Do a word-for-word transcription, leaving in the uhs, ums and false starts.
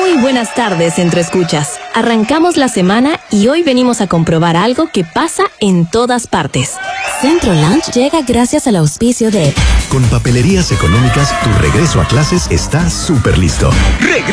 Muy buenas tardes, Centro Escuchas. Arrancamos la semana y hoy venimos a comprobar algo que pasa en todas partes. Centro Lunch llega gracias al auspicio de... Con Papelerías Económicas, tu regreso a clases está súper listo.